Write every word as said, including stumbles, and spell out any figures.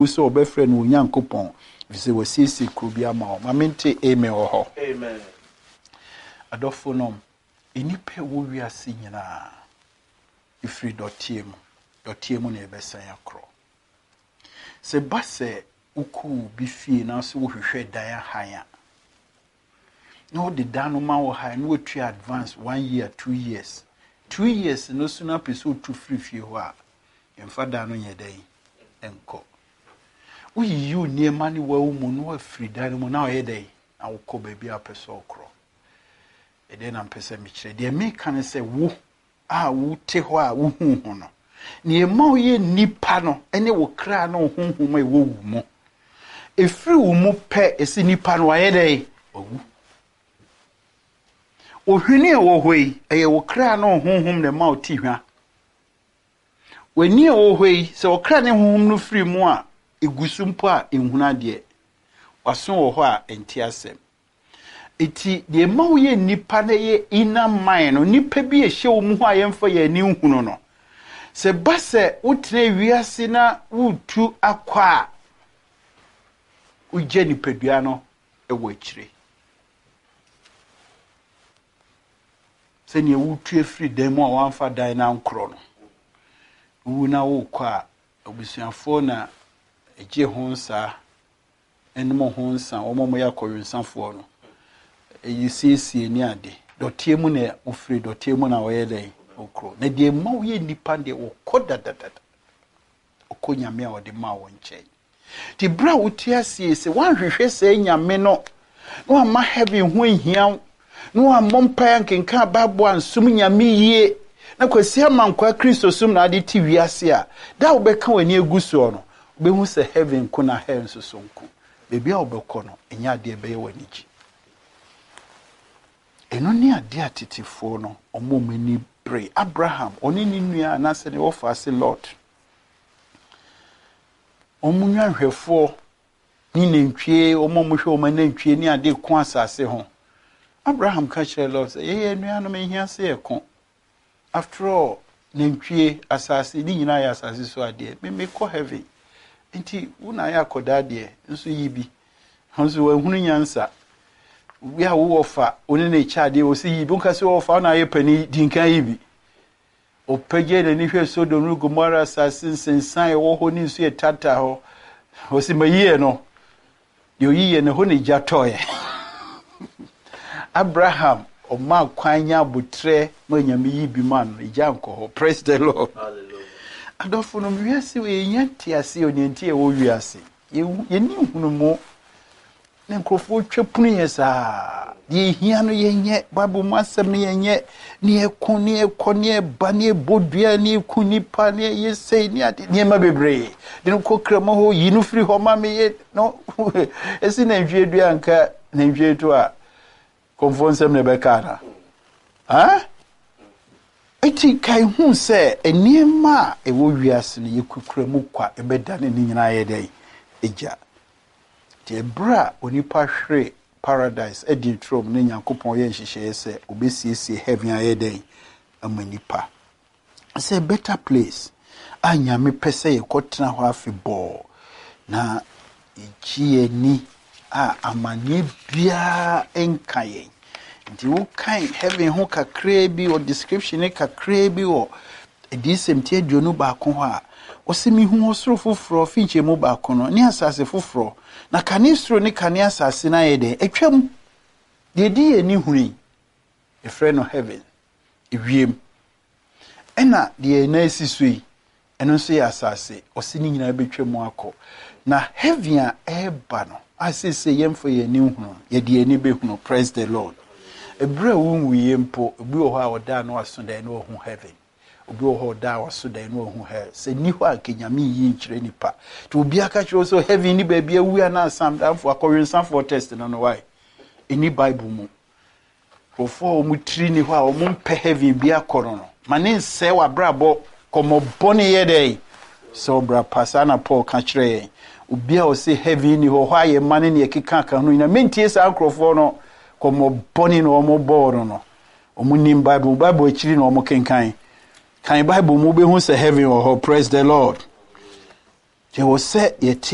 so obefre no Nyankopon vise wasisi krubia ma o mamente amen ho amen adofo nom enipe wo wiase nyina ifri dotie mu dotie mu na ebesan akro se base uku bi fie na so wo hwehwe dan ahanya no the dan no ma wo ha no tu advance one year two years two years no suna peso tu free fie ho a emfa dan no yedai enko uyi yu nie mani wa umu no free dan mu na oyedai awko baby apeso okro ede na mpese mi kire de me kan se wo a wo te ho a wo hu hu no ne ma oye nipa no ene wo kra no hu hu ma wo wu mo efiri wo mu pe esi nipa no ayedai owu ohwini wo hoi eye wo kra no hu hu ne ma oti hwa wani wo hoi se wo kra ne hu hu no firi mu a egusumpo a enhuna de waso wo ho a enti asem eti de ma wo ye nipa na ye ina man no nipa bi ehye wo mu ho a yemfa ye ni hunu no se base utre wiase na wutu akwa uje nipadua no ewo akire se ne wutu efri dem a wanfa dan na nkro no wu na wo kwa obusuafo na eje honsa enmo honsa omomo yakọyunsafo no eyi siesie ni ade dotie mu na ofri dotie mu na oyedai okro na de ma wo ye nipa de wo kodadadada okonyame a ode ma wo nche ti bra wotia sie se wan hwehwe se nyame no no ama heaven ho hia no amompa nkenka babo ansum nyame yie na kwasi amankwa Kristo sum na ade ti wiase a da wo beka wani eguso no behu se heaven ko na hell so sonko bebi a obekọ no enya ade ebe wani ji eno ni ade atetifo no omomani pray Abraham oni ni nua na se ne wo fa se Lord omunwa hwefo ni nantwie omomuhwe omanantwie ni ade ko asase ho Abraham ka kire Lord say ye nua no me hia se ekon after all nantwie asase ni nyina ya asase so ade me me ko heaven enti una ya koda de nso yibi nso ehunu nyansa we are wofa oni na chade o si yibi nka se wofa na ye pani dinkan yibi o pege de ni hwe Sodom no Gomora asase sensan e wo ho ni nso e tata ho o si mayiye no yo yiye ne ho ni jatoye Abraham o ma kwanya butre manyame yibi man ijanko ho praise the Lord hallelujah adofo no wiase we nyanti ase onyanti e wo wiase ye ni hunu mo ne nkrofo twapunu yesa ye hia no yenye babu masem ne yenye ne ekon ne ekon ne ba ne bodua ne kunipa ne yesei ne ade ne ma bebre de no kokrama ho yinu firi ho ma me ye no esi na nhwe anka na nhwe to a konfonsem ne bekara ha eti kai hu se eniema e wo wiase ne yekukura mu kwa ebeda ne nyina ye dai eja te bra onipa hwere paradise edi trom ne Nyankopon ye nhihye se obesiesie heaven aye dai amanipa say better place anya me pese ye kotena ho afebo na ichie ni a amane bia enkaye nti wo kan heaven ho kakra bi o description kakra bi o edisem tie duonu ba ko ho a o se mi hu osoro foforo finche mu ba ko no ni asase foforo na kanistro ni kani asase na ye de etwam de di eni huri e frɛ no heaven ewiem ena de na esisui eno so ya asase o se ni nyina betwam akɔ na heaven a eba no asese yemfo ye ni hunu ye de eni behunu praise the Lord ebra wunwu yempo obi wo ha oda no aso da no hu heaven obi wo ho da waso da no hu hell se ni ho akenyame yi nkire nipa to obi aka kire so heaven ni ba bia wu na asam da fo akɔwensan for test no no why eni bible mu fofo o mu tri ni ho a o mu mpe heaven bia kɔro no mane nse wa brabo komo boni ye dey so bra pasana Paul ka kire ye obi a o se heaven ni ho ho aye mane ne ekeka ka no ina mentie sa akrofo no komo boni no mo boro no omu nim bible bible akiri no mo kenkan kan bible mu be hu se heaven or praise the Lord je wo se ye